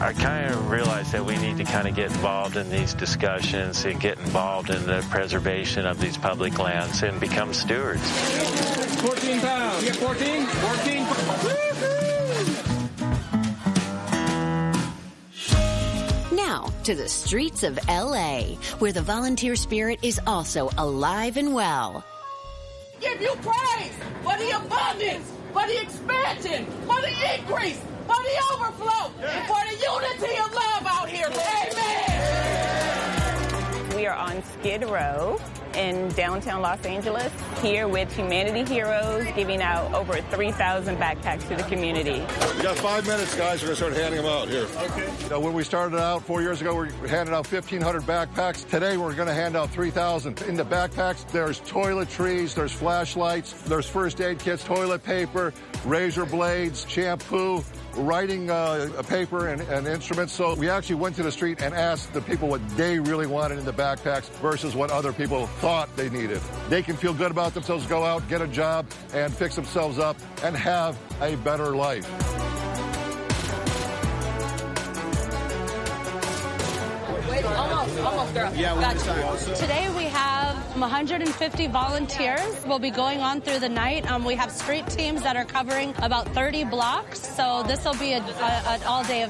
I kind of realized that we need to kind of get involved in these discussions and get involved in the preservation of these public lands and become stewards. 14 pounds. You get 14? 14. Now to the streets of L.A., where the volunteer spirit is also alive and well. Give you praise for the abundance, for the expansion, for the increase, for the overflow, and for the unity of love out here. Amen. We are on Skid Row in downtown Los Angeles, here with Humanity Heroes, giving out over 3,000 backpacks to the community. We got 5 minutes, guys. We're going to start handing them out here. Okay. When we started out 4 years ago, we handed out 1,500 backpacks. Today, we're going to hand out 3,000. In the backpacks, there's toiletries, there's flashlights, there's first aid kits, toilet paper, razor blades, shampoo, writing paper and instruments. So we actually went to the street and asked the people what they really wanted in the backpacks versus what other people thought they needed. They can feel good about themselves, go out, get a job, and fix themselves up and have a better life. Almost, girl. Yeah, Gotcha. Today we have 150 volunteers. We'll be going on through the night. We have street teams that are covering about 30 blocks, so this will be an all-day event.